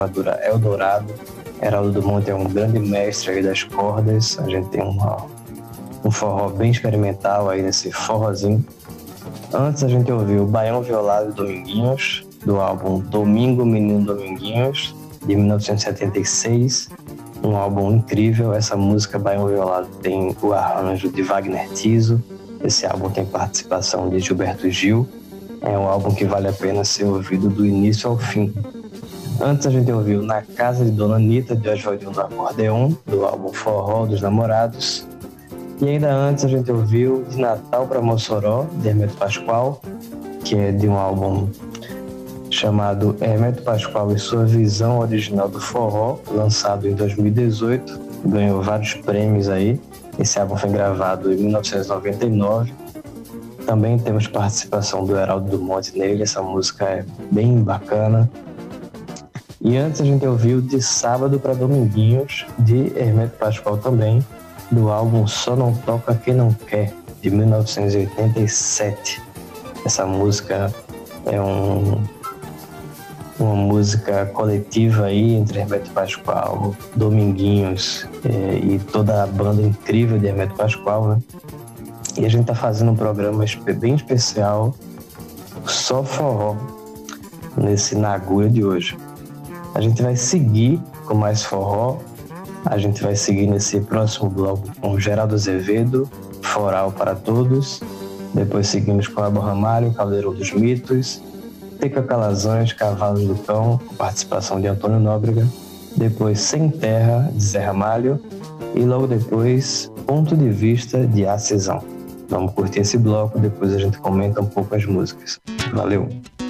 gravadora Eldorado. Heraldo do Monte é um grande mestre aí das cordas. A gente tem um forró bem experimental aí nesse forrozinho. Antes a gente ouviu Baião Violado e Dominguinhos, do álbum Domingo Menino Dominguinhos, de 1976. Um álbum incrível. Essa música Baião Violado tem o arranjo de Wagner Tiso. Esse álbum tem participação de Gilberto Gil. É um álbum que vale a pena ser ouvido do início ao fim. Antes a gente ouviu Na Casa de Dona Anitta, de Oswaldinho do Acordeon, do álbum Forró dos Namorados. E ainda antes a gente ouviu De Natal para Mossoró, de Hermeto Pascoal, que é de um álbum chamado Hermeto Pascoal e Sua Visão Original do Forró, lançado em 2018. Ganhou vários prêmios aí. Esse álbum foi gravado em 1999. Também temos participação do Heraldo do Monte nele. Essa música é bem bacana. E antes a gente ouviu De Sábado para Dominguinhos, de Hermeto Pascoal também, do álbum Só Não Toca Quem Não Quer, de 1987. Essa música é uma música coletiva aí entre Hermeto Pascoal, Dominguinhos e toda a banda incrível de Hermeto Pascoal, né? E a gente tá fazendo um programa bem especial, só forró, na agulha de hoje. A gente vai seguir com mais forró. A gente vai seguir nesse próximo bloco com Geraldo Azevedo, Foral para Todos. Depois seguimos com Elba Ramalho, Caldeirão dos Mitos. Teca Calazans, Cavalos do Cão, com participação de Antônio Nóbrega. Depois Sem Terra, de Zé Ramalho. E logo depois, Ponto de Vista, de Acisão. Vamos curtir esse bloco, depois a gente comenta um pouco as músicas. Valeu!